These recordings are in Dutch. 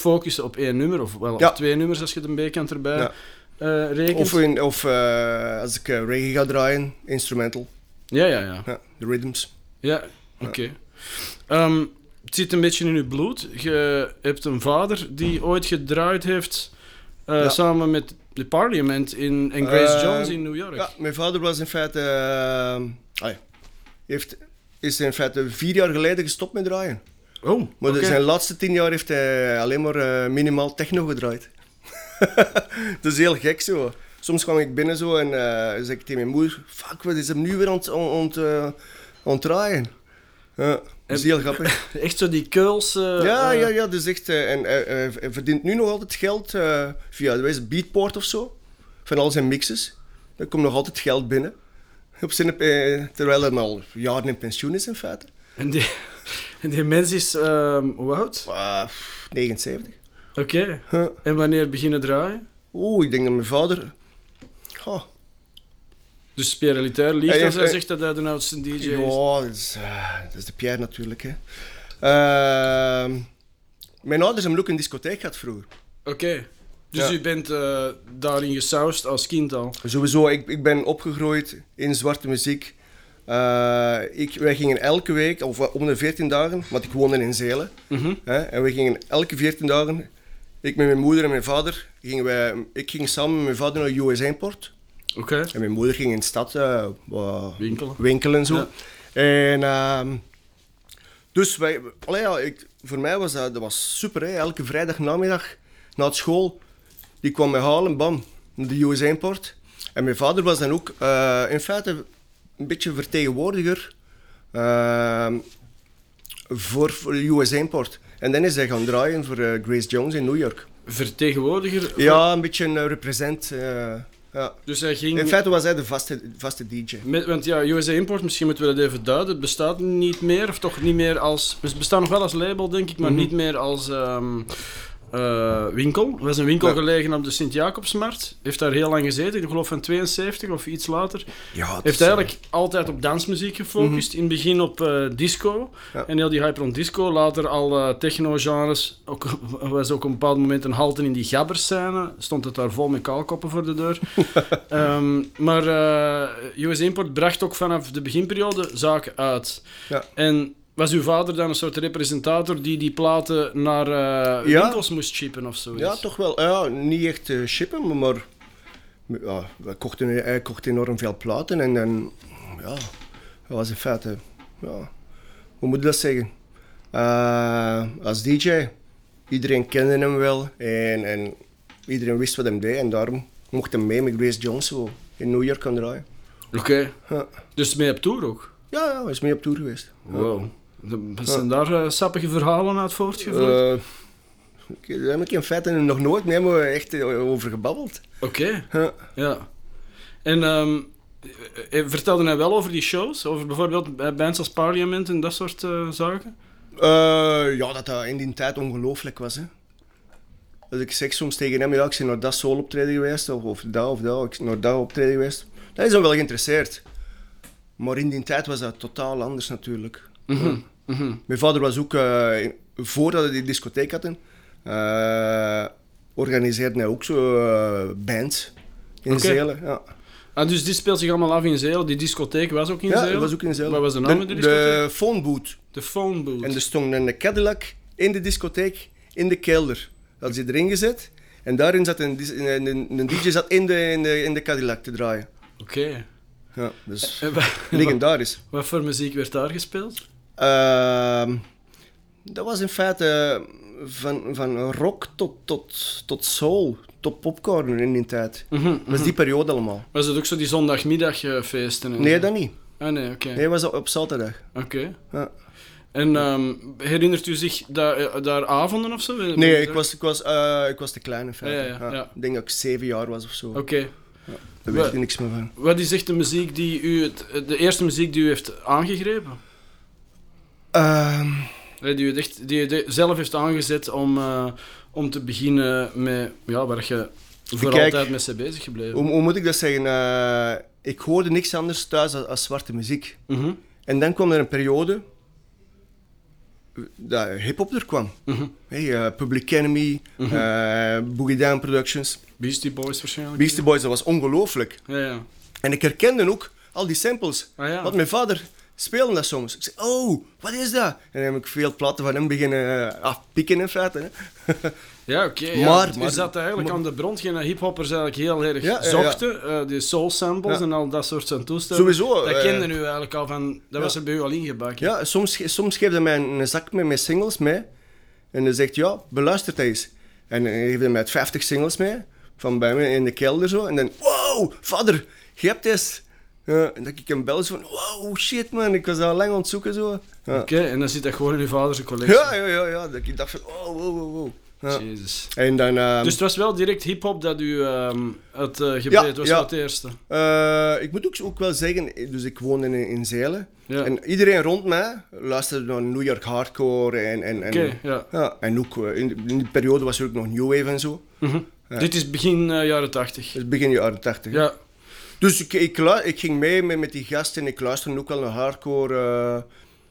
focussen op één nummer, of wel op twee nummers als je de B-kant erbij rekent. Of als ik reggae ga draaien, instrumental. Ja, de rhythms. Ja, oké. Het zit een beetje in je bloed. Je hebt een vader die ooit gedraaid heeft samen met de Parliament en Grace Jones in New York. Ja, mijn vader was in feite... is in feite 4 jaar geleden gestopt met draaien. Oh, maar zijn laatste 10 jaar heeft hij alleen maar minimaal techno gedraaid. Dat is heel gek zo. Soms kwam ik binnen zo en zeg ik tegen mijn moeder... Fuck, wat is hem nu weer aan het draaien? Dat is heel grappig. Echt zo die curls... Ja, dat is echt... en hij verdient nu nog altijd geld via Beatport of zo. Van al zijn mixes. Er komt nog altijd geld binnen. Terwijl hij al jaren in pensioen is in feite. En die mens is... hoe oud? 79. Oké. En wanneer beginnen draaien? Ik denk dat mijn vader... Dus spiritueel lief als hij zegt dat hij de oudste DJ is? Ja, dat is de Pierre natuurlijk. Hè. Mijn ouders hebben ook een discotheek gehad vroeger. Oké. Dus u bent daarin gesausd als kind al? Sowieso, ik ben opgegroeid in zwarte muziek. Wij gingen elke week, of om de 14 dagen, want ik woonde in Zelen. En we gingen elke 14 dagen, ik met mijn moeder en mijn vader, ik ging samen met mijn vader naar US Import. Okay. En mijn moeder ging in de stad winkelen en zo. Ja. En dus voor mij was dat was super. Hè. Elke vrijdag namiddag na school, die kwam mij halen, bam, naar de US Import. En mijn vader was dan ook in feite een beetje vertegenwoordiger voor de US Import. En dan is hij gaan draaien voor Grace Jones in New York. Vertegenwoordiger? Ja, een beetje een represent. Ja. Dus hij ging... In feite was hij de vaste DJ. Want ja, USA Import, misschien moeten we dat even duiden. Het bestaat niet meer, of toch niet meer als... Het bestaat nog wel als label, denk ik, maar niet meer als winkel. Er was een winkel gelegen op de Sint-Jacobsmarkt. Heeft daar heel lang gezeten, ik geloof van 72 of iets later. Ja, heeft eigenlijk altijd op dansmuziek gefocust. In het begin op disco. Ja. En heel die hype rond disco. Later al techno-genres. Was ook op een bepaald moment een halte in die gabberscène. Stond het daar vol met kaalkoppen voor de deur. Maar US Import bracht ook vanaf de beginperiode zaken uit. Ja. En was uw vader dan een soort representator die platen naar winkels moest shippen of zoiets? Ja, toch wel. Ja, niet echt shippen, maar hij kocht enorm veel platen. En dan, dat was in feite, hoe moet je dat zeggen? Als DJ, iedereen kende hem wel en iedereen wist wat hij deed. En daarom mocht hij mee met Grace Jones zo in New York gaan draaien. Oké. Ja. Dus mee op tour ook? Ja, hij is mee op tour geweest. Wow. Zijn daar sappige verhalen uit voortgevloeid? Daar heb ik in feite nog nooit echt over gebabbeld. Oké. Ja. En vertelde hij wel over die shows? Over bijvoorbeeld bands als Parliament en dat soort zaken? Dat in die tijd ongelooflijk was. Hè. Als ik zeg soms tegen hem, ik ben naar dat soul-optreden geweest, of dat, ik ben naar dat optreden geweest. Dat is hem wel geïnteresseerd. Maar in die tijd was dat totaal anders natuurlijk. Mm-hmm. Mijn vader was ook, voordat we die discotheek hadden, organiseerde hij ook zo bands in Zelen. Ja. Dus die speelt zich allemaal af in Zelen. Die discotheek was ook in Zelen? Ja, was ook in Zelen. Wat was de naam van de discotheek? De Phone Booth. De Phone Booth. En er stond een Cadillac in de discotheek, in de kelder. Dat had ze erin gezet. En daarin zat een DJ zat in de Cadillac te draaien. Oké. Ja, dus legendarisch. Wat voor muziek werd daar gespeeld? Dat was in feite van rock tot soul, tot popcorn in die tijd. Dat was die periode allemaal. Was het ook zo die zondagmiddagfeesten? Nee, dat niet. Ah, nee, oké. Nee, dat was op zaterdag. Oké. Ja. En herinnert u zich daar avonden of zo? Nee, ik was te klein in feite. Ja. Ik denk dat ik 7 jaar was of zo. Oké. Ja, daar weet ik niks meer van. Wat is echt de muziek de eerste muziek die u heeft aangegrepen? Die u zelf heeft aangezet om te beginnen met waar je altijd met ze bezig gebleven. Hoe moet ik dat zeggen? Ik hoorde niks anders thuis als zwarte muziek. Mm-hmm. En dan kwam er een periode dat hip-hop er kwam. Public Enemy, Boogie Down Productions. Beastie Boys waarschijnlijk. Beastie Boys, dat was ongelooflijk. Ja. En ik herkende ook al die samples. Ja. Want mijn vader speelde dat soms. Ik zei, oh, wat is dat? En dan heb ik veel platen van hem beginnen afpikken in feite. Hè. Ja, oké. Maar je zat eigenlijk aan de bron, geen hiphoppers eigenlijk heel erg zochten. Die soul samples en al dat soort van toestellen. Sowieso. Dat kende u eigenlijk al van, dat was er bij u al ingebakken. Ja, soms geeft hij mij een zak met singles mee. En dan zegt ja, beluister dat eens. En dan geeft hij mij 50 singles mee. Van bij me in de kelder zo. En dan, wow, vader, je hebt eens. En dat ik hem bel zo van, wow, shit man, ik was al lang aan het zoeken zo. Oké, en dan zit dat gewoon in uw vader's collectie. Ja. Dat ik dacht van, wow. Ja. Jezus. En dan, dus het was wel direct hip-hop dat u het gebleed was, wat het eerste. Ik moet ook wel zeggen, dus ik woonde in Zeelen. Ja. En iedereen rond mij luisterde naar New York hardcore. En ook in die periode was er ook nog New Wave en zo. Ja. Dit is begin jaren 80. Het is begin jaren 80. Ja. Dus ik ging mee met die gasten en ik luisterde ook wel naar hardcore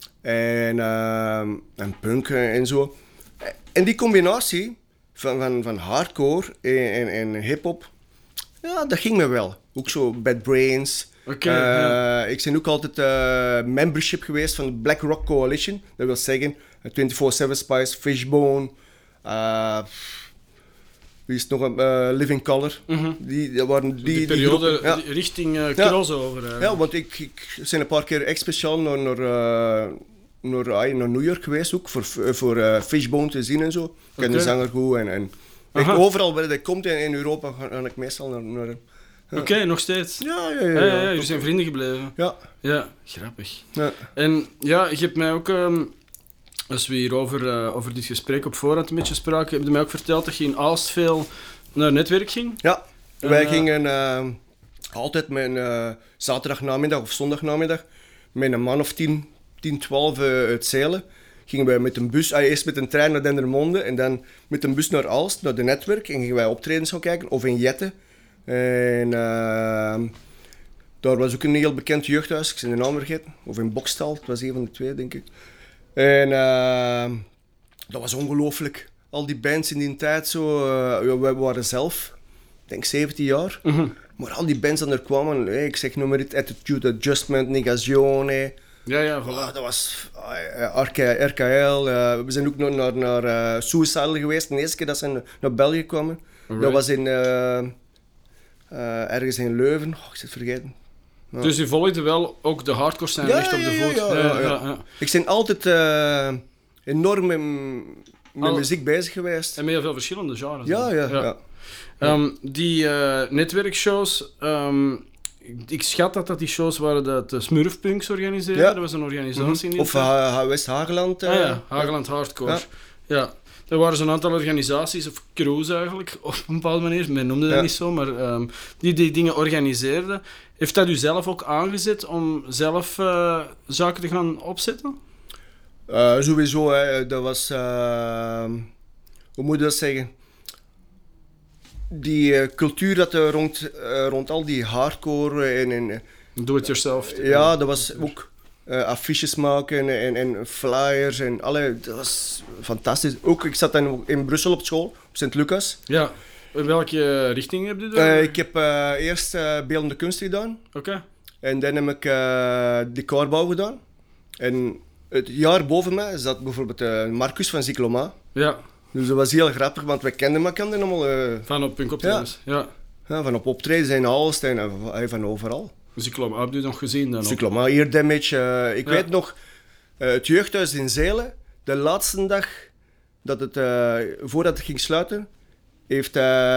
en punk en zo. En die combinatie van hardcore en hip-hop, ja, dat ging me wel. Ook zo Bad Brains. Ik ben ook altijd membership geweest van de Black Rock Coalition. Dat wil zeggen 24/7 Spice, Fishbone. Wie is nog een Living Color? Die waren die periode richting crossover. Ja, want ik ben een paar keer speciaal naar New York geweest, ook voor Fishbone te zien en zo. Ik ken de zanger goed en overal waar hij komt in Europa ga ik meestal naar hem. Oké, nog steeds? Ja. Jullie zijn vrienden gebleven? Ja, grappig. Ja. En ja, je hebt mij ook, als we hier over dit gesprek op voorhand een beetje spraken, heb je mij ook verteld dat je in Aalst veel naar netwerk ging? Ja, wij gingen altijd met zaterdagnamiddag of zondagnamiddag met een man of 10, 12 uit Zeelen. Gingen wij met een bus, eerst met een trein naar Dendermonde en dan met een bus naar Aalst, naar de netwerk. En gingen wij optredens gaan kijken, of in Jette. En daar was ook een heel bekend jeugdhuis, ik ben de naam vergeten. Of in Bokstal, het was een van de twee, denk ik. En dat was ongelooflijk. Al die bands in die tijd zo. Wij waren zelf, ik denk 17 jaar. Maar al die bands die er kwamen, ik zeg noem maar het, Attitude Adjustment, Negazione. Ja, voilà. Dat was RKL. We zijn ook nog naar Suicidal geweest, de eerste keer dat ze naar België kwamen. Right. Dat was in ergens in Leuven. Ik zit het vergeten. Ja. Dus je volgde wel ook de hardcore scène echt op de voet? Ja. Ik ben altijd enorm met muziek bezig geweest. En met heel veel verschillende genres. Ja. Die netwerkshows, ik schat dat die shows waren dat de Smurfpunks organiseerden. Dat was een organisatie in die Of West-Hageland. Hageland Hardcore. Ja. Er waren zo'n aantal organisaties, of crews eigenlijk, op een bepaalde manier. Men noemde dat niet zo, maar die dingen organiseerden. Heeft dat u zelf ook aangezet om zelf zaken te gaan opzetten? Sowieso, dat was... hoe moet je dat zeggen? Die cultuur dat er rond al die hardcore en do-it-yourself. Ja, dat was ook... affiches maken en flyers en dat was fantastisch. Ook, ik zat dan in Brussel op school, op Sint-Lucas. Ja. In welke richting heb je daar? Ik heb eerst beeldende kunst gedaan. Oké. En dan heb ik decorbouw gedaan. En het jaar boven mij zat bijvoorbeeld Marcus van Cycloma. Ja. Dus dat was heel grappig, want wij kenden elkaar allemaal. Van op punkoptredens, ja. Van op optredens in Aalst en van overal. Cycloma, heb je nog gezien dan? Cycloma, Ear Damage. Ik weet nog, het jeugdhuis in Zeelen, de laatste dag dat het, voordat het ging sluiten, heeft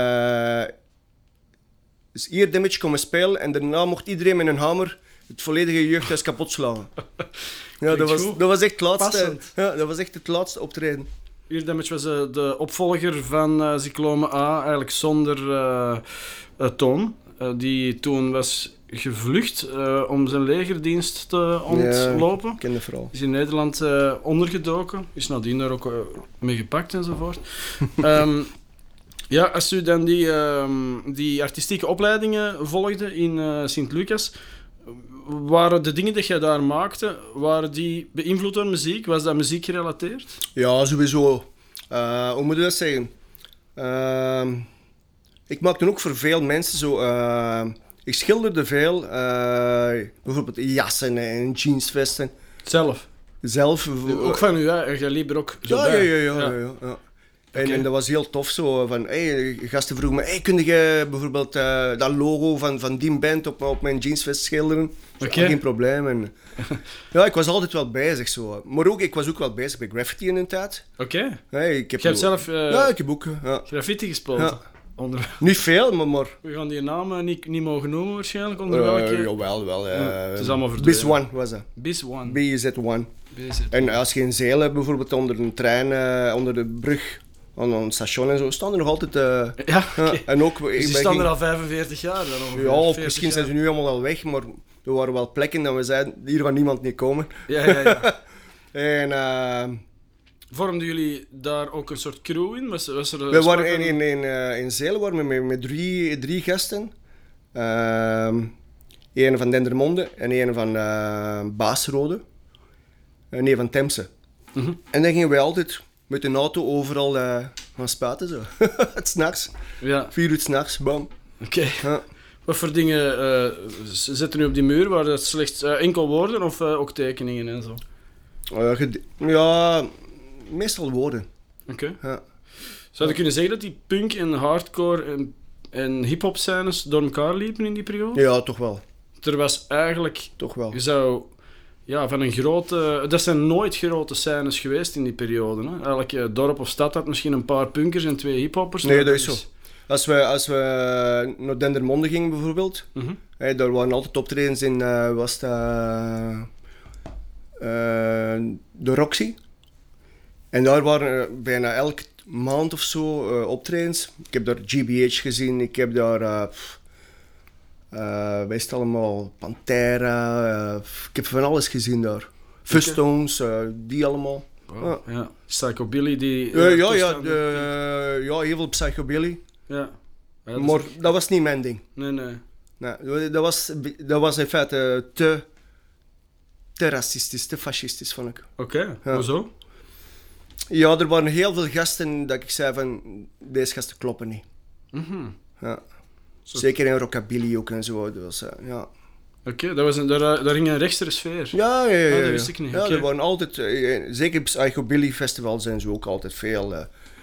Ear Damage komen spelen en daarna mocht iedereen met een hamer het volledige jeugdhuis kapot slaan. Ja, dat was echt het laatste. Ja, dat was echt het laatste optreden. Ear Damage was de opvolger van Cycloma A, eigenlijk zonder Toon. Die toen was gevlucht om zijn legerdienst te ontlopen. Ja, ik ken de vrouw. Is in Nederland ondergedoken. Is nadien daar ook mee gepakt enzovoort. Als u dan die artistieke opleidingen volgde in Sint-Lucas, waren de dingen die jij daar maakte, waren die beïnvloed door muziek? Was dat muziek gerelateerd? Ja, sowieso. Hoe moet je dat zeggen? Ik maakte ook voor veel mensen zo... ik schilderde veel. Bijvoorbeeld jassen en jeansvesten. Zelf. Ook van u, hè? Jij liep er ook zo Ja. bij. Ja. En dat was heel tof zo. Van, gasten vroegen me, kun je bijvoorbeeld dat logo van die band op mijn jeansvest schilderen? Geen probleem. En, ja, ik was altijd wel bezig zo. Maar ook, ik was ook wel bezig met graffiti in een tijd. Oké. Je hebt zelf ja, ik heb ook graffiti gespeeld? Ja. Niet veel, maar... We gaan die namen niet mogen noemen waarschijnlijk. Onder welke? Jawel, wel. Het is allemaal verdwenen. Biz One was dat. Biz One. BZ1. En als je in Zeelen hebt, bijvoorbeeld onder een trein, onder de brug, aan een station en zo, staan er nog altijd... ja, okay. En ook, dus die staan er al 45 jaar dan ongeveer? Ja, of misschien zijn ze nu allemaal al weg, maar er waren wel plekken dat we zeiden, hier gaat niemand niet komen. Ja. En... vormden jullie daar ook een soort crew in? We waren in Zeelen waren we met drie gasten. Een van Dendermonde en een van Baasrode. En een van Temse. Mm-hmm. En dan gingen wij altijd met een auto overal gaan spuiten. Zo. Het 's nachts. Ja. 4 uur 's nachts, bam. Oké. Ja. Wat voor dingen zitten nu op die muur? Waren dat slechts enkel woorden of ook tekeningen en zo? Ja, meestal woorden. Oké. Ja. Zou je kunnen zeggen dat die punk en hardcore en hip-hop scènes door elkaar liepen in die periode? Ja, toch wel. Er was eigenlijk... Toch wel. Je zou... Ja, van een grote... Dat zijn nooit grote scènes geweest in die periode. Hè? Elk dorp of stad had misschien een paar punkers en 2 hiphoppers. Nee, dat is zo. Als we naar Dendermonde gingen bijvoorbeeld, daar waren altijd optredens in, was dat de Roxy. En daar waren bijna elke maand of zo optredens. Ik heb daar GBH gezien, ik heb daar... wij staan allemaal Pantera, ik heb van alles gezien daar. Fustones, die allemaal. Wow, ja. Psychobilly die... ja, heel veel Psychobilly. Ja. Maar dat was niet mijn ding. Nee. Dat was in feite te racistisch, te fascistisch, vond ik. Oké, hoezo? Ja, er waren heel veel gasten dat ik zei van, deze gasten kloppen niet. Mm-hmm. Ja. Zeker in rockabilly ook en zo. Dus, ja. Oké, daar ging een rechtse sfeer. Ja. Dat wist ik niet. Ja, er waren altijd, zeker op Psychobilly festivals zijn ze ook altijd veel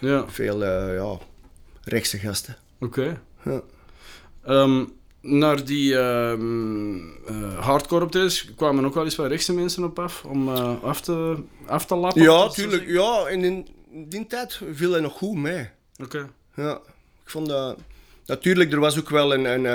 rechtse gasten. Oké. Ja. Naar die hardcore optredens kwamen ook wel eens wat rechtse mensen op af om af te lappen? Ja, tuurlijk. Ja, en in die tijd viel hij nog goed mee. Oké. Ja, ik vond dat... Natuurlijk, er was ook wel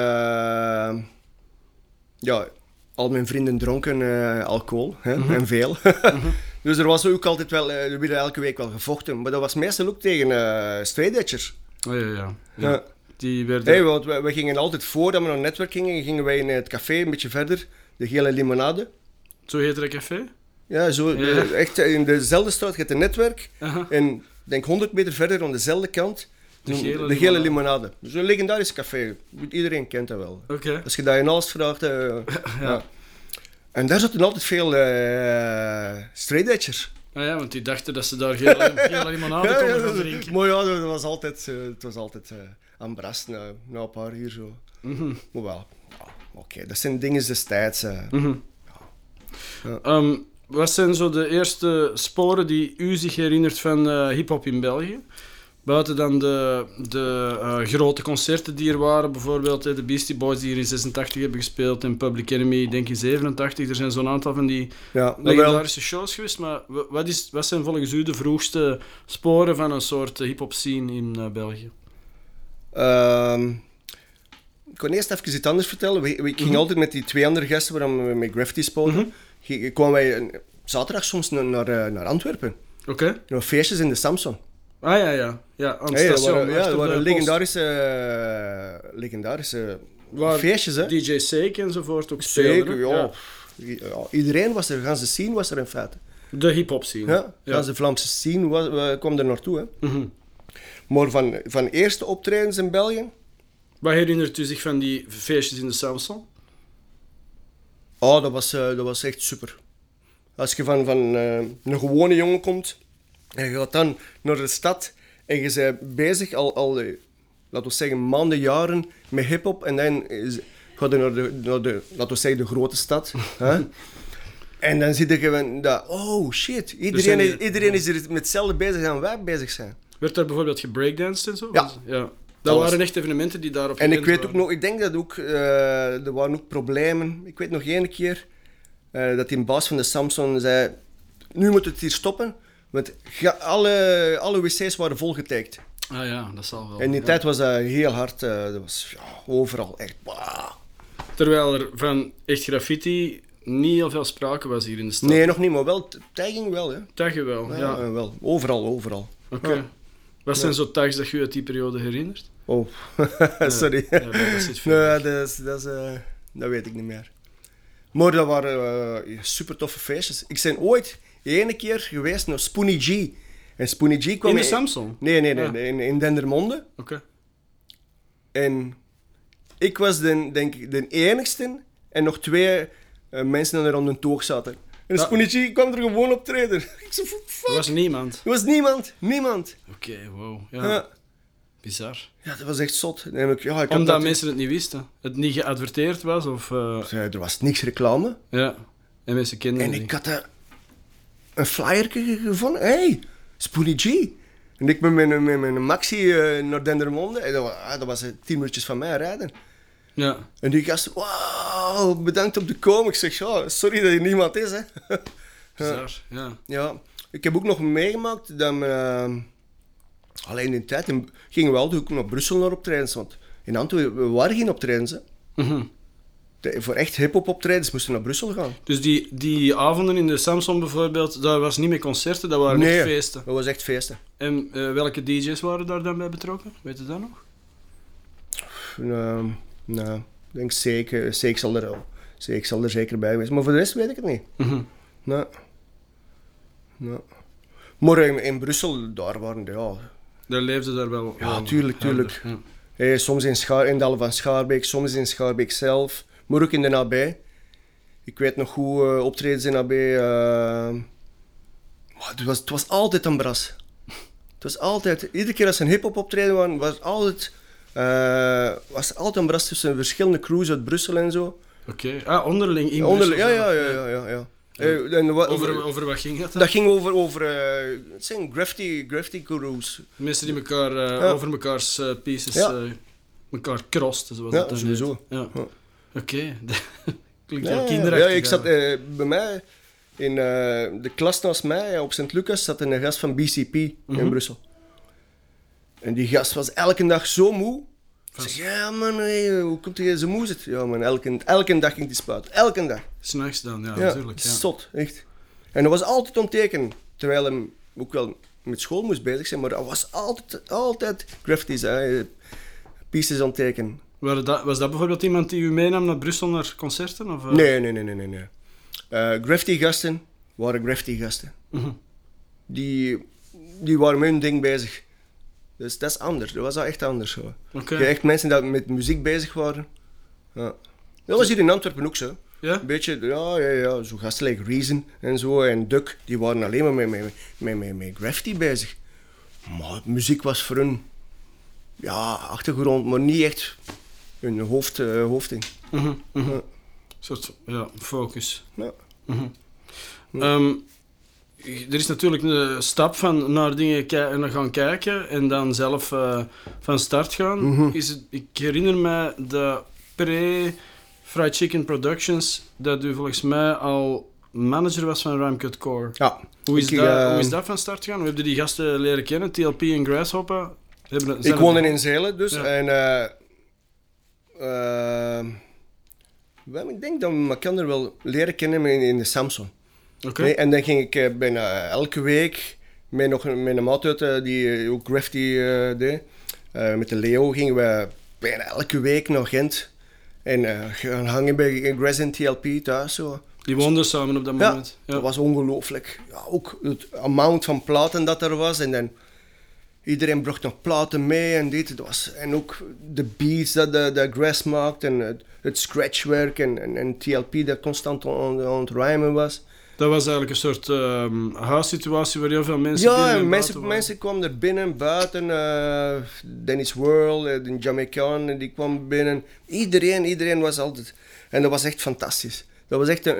al mijn vrienden dronken alcohol, hè, en veel. Dus er was ook altijd wel, er werd elke week wel gevochten. Maar dat was meestal ook tegen straight edgers. Oh, ja. Die werden... Hey, want we gingen altijd, voordat we naar netwerk gingen wij in het café een beetje verder, de Gele Limonade. Zo heette dat café? Ja, zo, echt in dezelfde straat gaat het netwerk. En denk 100 meter verder aan dezelfde kant. De Gele Limonade. Zo'n legendarisch café. Iedereen kent dat wel. Okay. Als je daar in alles vraagt... ja. En daar zaten altijd veel straight edgers. Ja, want die dachten dat ze daar gele limonade konden gaan drinken. Maar ja, het was altijd aan brast na een paar uur zo. Maar wel, oké, dat zijn dingen destijds. Wat zijn zo de eerste sporen die u zich herinnert van hip-hop in België? Buiten dan de grote concerten die er waren, bijvoorbeeld de Beastie Boys die hier in 86 hebben gespeeld en Public Enemy, denk in 87. Er zijn zo'n aantal van die legendarische shows geweest. Maar wat zijn volgens u de vroegste sporen van een soort hip-hop scene in België? Ik kan eerst even iets anders vertellen. Ik ging altijd met die 2 andere gasten waar we met graffiti spoten. Kwamen wij zaterdag soms naar Antwerpen. Oké. Feestjes in de Samson. Ah ja, aan het station. Dat waren legendarische feestjes. Hè? DJ Sake enzovoort ook speelden. Zeker, ja. Iedereen was er, de ganse scene was er in feite. De hip-hop scene. Ja, de ganse Vlaamse scene kwam er naartoe. Hè. Maar van eerste optredens in België... Wat herinnert u zich van die feestjes in de Samson? Oh, dat was echt super. Als je van een gewone jongen komt en je gaat dan naar de stad en je bent bezig al laten we zeggen, maanden, jaren met hip-hop en dan ga je naar de laten we zeggen, de grote stad. Hè? En dan zie je dat, oh shit, iedereen is er met hetzelfde bezig dan wij bezig zijn. Werd daar bijvoorbeeld gebreakdanced en zo? Ja. Dat waren echt evenementen die daarop en ik weet ook nog, ik denk dat ook, er waren ook problemen. Ik weet nog één keer dat die baas van de Samson zei, nu moet het hier stoppen, want alle wc's waren volgetagd. Ah ja, dat zal wel. En in die tijd was dat heel hard, dat was overal echt. Bah. Terwijl er van echt graffiti niet heel veel sprake was hier in de stad. Nee, nog niet, maar wel, tagging wel, hè. Taggen wel, ja. Wel. Overal. Oké. Ja. Wat zijn zo tags dat je uit die periode herinnert? Oh, sorry. Ja, dat zit veel. Nee, dat weet ik niet meer. Maar dat waren super toffe feestjes. Ik ben ooit ene keer geweest naar Spoonie G. En Spoonie G kwam in de Samson? Nee, in Dendermonde. Oké. En ik was denk ik de enigste en nog 2 mensen die er aan de toog zaten. En Spoonie G kwam er gewoon optreden. Ik zei, fuck. Er was niemand? Er was niemand. Oké, wow. Ja. Bizar. Ja, dat was echt zot. Omdat mensen het niet wisten? Het niet geadverteerd was? Of, Er was niks reclame. Ja. En mensen kenden het En niet. ik had een flyerke gevonden. Hey, Spoonie G. En ik ben met een maxi naar Dendermonde. En dat was 10 minuutjes van mij rijden. Ja. En die gasten, wauw, bedankt om te komen. Ik zeg, sorry dat er niemand is, hè. Bizar, ja. Ja, ik heb ook nog meegemaakt dat alleen in die tijd gingen we altijd ook naar Brussel naar optredens. Want in Antwerpen, we waren geen optredens, hè. Mm-hmm. Voor echt hip-hop optredens moesten we naar Brussel gaan. Dus die avonden in de Samson bijvoorbeeld, dat was niet meer concerten, dat waren echt feesten? dat was echt feesten. En welke DJ's waren daar dan bij betrokken? Weet je dat nog? Nou, ik denk zeker zal er zeker bij geweest. Maar voor de rest weet ik het niet. Mm-hmm. Nee. Maar in Brussel, daar waren Daar leefde daar wel. Ja, tuurlijk. Ja. Hey, soms in Dal van Schaarbeek, soms in Schaarbeek zelf, maar ook in de nabij. Ik weet nog hoe optredens in de nabij. Het was altijd een bras. Het was altijd, iedere keer als een hip-hop optreden was altijd een bras tussen verschillende crews uit Brussel en zo. Oké. Onderling in Brussel. Ja. Over wat ging dat dan? Dat ging over het zijn graffiti crews. Mensen die elkaar over mekaars pieces elkaar crossten, zoals dat dan sowieso. Ja. Oké. Klinkt heel kinderachtig. Ja, ik zat bij mij in de klas naast mij op Sint-Lucas zat een gast van BCP in Brussel. En die gast was elke dag zo moe. Ik zeg, ja man, hoe komt hij zo moe zitten? Ja man, elke dag ging hij spuiten. Elke dag. 's Nachts dan, ja, natuurlijk. Ja. Zot, echt. En dat was altijd onttekenen. Terwijl hij ook wel met school moest bezig zijn, maar dat was altijd graffitis, pieces onttekenen. Was dat bijvoorbeeld iemand die u meenam naar Brussel naar concerten? Of, Nee. Graffiti-gasten waren graffiti-gasten. Mm-hmm. Die waren met hun ding bezig. Dus dat is anders. Dat was echt anders. Zo. Okay. Echt mensen die met muziek bezig waren. Ja. Dat was hier in Antwerpen ook zo. Ja? Een beetje, ja. Zo gasten like Reason en zo en Duck, die waren alleen maar met graffiti bezig. Maar muziek was voor hun, achtergrond, maar niet echt hun hoofdding. Mm-hmm. Een soort, focus. Ja. Mm-hmm. Er is natuurlijk een stap van naar dingen gaan kijken en dan zelf van start gaan. Mm-hmm. Ik herinner me de Fried Chicken Productions, dat u volgens mij al manager was van Rhymecut Core. Ja. Hoe is dat van start gegaan? Hoe heb je die gasten leren kennen? TLP en Grasshopper? Ik woonde in Zeelen dus. Ja. En ik denk dat we elkaar wel leren kennen in de Samson. Okay. En dan ging ik bijna elke week met een maat uit die ook graffiti deed. Met de Leo gingen we bijna elke week naar Gent. En gaan hangen bij Gras en TLP thuis. Zo. Die woonden samen op dat moment? Ja, dat was ongelooflijk. Ja, ook het amount van platen dat er was. En dan, Iedereen bracht nog platen mee en dit. En ook de beats dat Grass maakte en het scratchwerk en TLP dat constant aan het rhymen was. Dat was eigenlijk een soort huissituatie waar heel veel mensen binnen en mensen kwamen er binnen, buiten. Dennis Whirl, de Jamaican, die kwam binnen. Iedereen was altijd... En dat was echt fantastisch. Dat was echt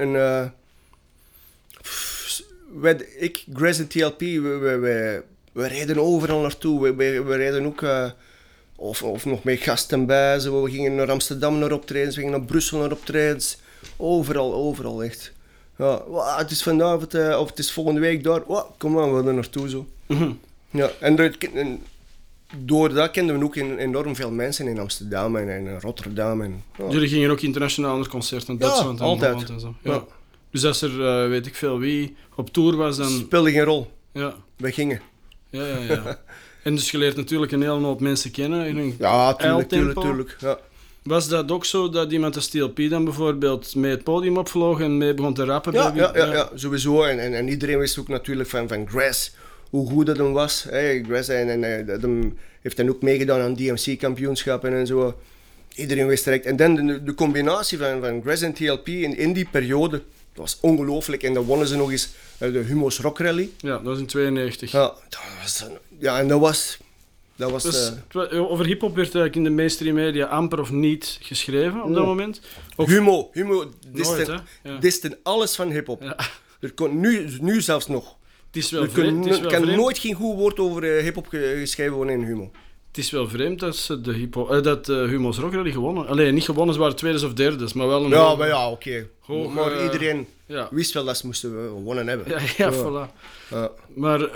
ik, Grass en TLP, we reden overal naartoe. We reden ook... Of nog met gasten bij. Zo. We gingen naar Amsterdam naar optredens, we gingen naar Brussel naar optredens. Overal echt. Ja, het is vanavond of het is volgende week daar. Kom aan, we gaan er naartoe zo. Mm-hmm. Ja, en door dat kenden we ook enorm veel mensen in Amsterdam en Rotterdam. Jullie gingen ook internationaal naar concerten in Duitsland en altijd. Holland en zo. Ja. Dus als er, weet ik veel wie, op tour was, dan... Speelde geen rol. Ja. We gingen. Ja. En dus je leert natuurlijk een hele hoop mensen kennen in een tuurlijk. Ja. Was dat ook zo dat iemand als TLP dan bijvoorbeeld mee het podium opvloog en mee begon te rappen? Ja, sowieso. En iedereen wist ook natuurlijk van Grass, hoe goed dat hem was. Grass heeft dan ook meegedaan aan DMC-kampioenschappen en zo. Iedereen wist direct. En dan de combinatie van Grass en TLP in die periode, dat was ongelooflijk. En dan wonnen ze nog eens de Humo's Rock Rally. Ja, dat was in 92. En dat was... Dus, over hiphop werd eigenlijk in de mainstream media amper of niet geschreven op dat moment. Humo diste alles van hiphop. Ja. Er kon nu zelfs nog. Het is wel kan nooit geen goed woord over hiphop geschreven worden in Humo. Het is wel vreemd dat ze de Humo's Rock Rally gewonnen. Alleen niet gewonnen, ze waren tweede of derde, maar wel een oké. Maar iedereen wist wel dat ze moesten gewonnen hebben. Ja, voilà. Ja. Maar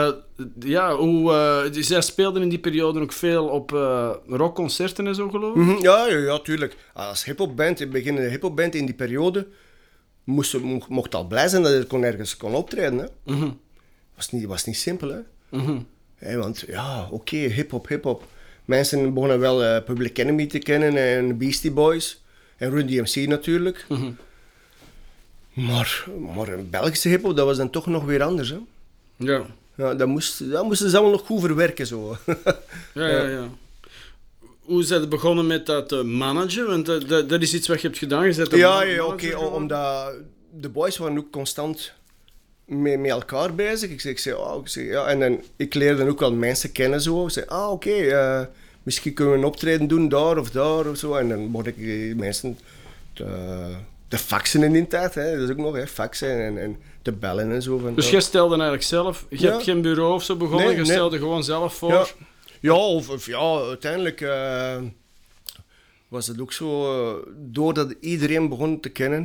zij speelden in die periode ook veel op rockconcerten en zo, geloof ik? Mm-hmm. Ja, tuurlijk. Als hip-hopband, beginnende hip-hopband in die periode, mocht al blij zijn dat je ergens kon optreden. Hè? Mm-hmm. Was niet simpel, hè? Mm-hmm. Want hip-hop. Mensen begonnen wel Public Enemy te kennen en Beastie Boys en Run DMC natuurlijk. Mm-hmm. Maar een Belgische hip-hop, dat was dan toch nog weer anders, hè? Ja. Dat moesten ze allemaal nog goed verwerken, zo. Ja. Hoe zijn ze begonnen met dat managen? Want dat is iets wat je hebt gedaan. Omdat de boys waren ook constant met elkaar bezig. Ik zei, en dan, ik leerde dan ook wel mensen kennen, zo. Ik zei, misschien kunnen we een optreden doen daar of zo. En dan mocht ik die mensen te faxen in die tijd, hè. Dat is ook nog, faxen en te bellen en zo. Dus jij stelde eigenlijk zelf, je hebt geen bureau of zo begonnen, je stelde gewoon zelf voor? Uiteindelijk was het ook zo, doordat iedereen begon te kennen.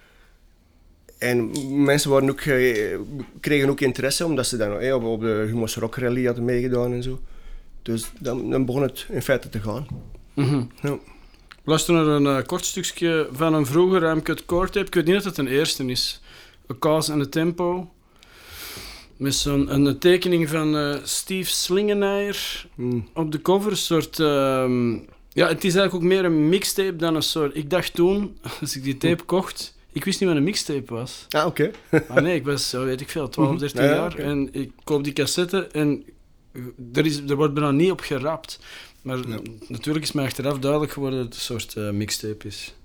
En mensen kregen ook interesse, omdat ze dan op de Humo's Rock Rally hadden meegedaan en zo. Dus dan begon het in feite te gaan. Mm-hmm. Ja. Luister naar een kort stukje van een vroeger Uncut Core tape. Ik weet niet of het een eerste is. A Cause and a Tempo. Met een tekening van Steve Slingeneier op de cover. Een soort... het is eigenlijk ook meer een mixtape dan een soort... Ik dacht toen, als ik die tape kocht... Ik wist niet wat een mixtape was. Oké. Nee, ik was, weet ik veel, 12, 13 jaar. Okay. En ik koop die cassette en er wordt bijna niet op gerapt. Maar natuurlijk is mij achteraf duidelijk geworden dat het een soort mixtape is.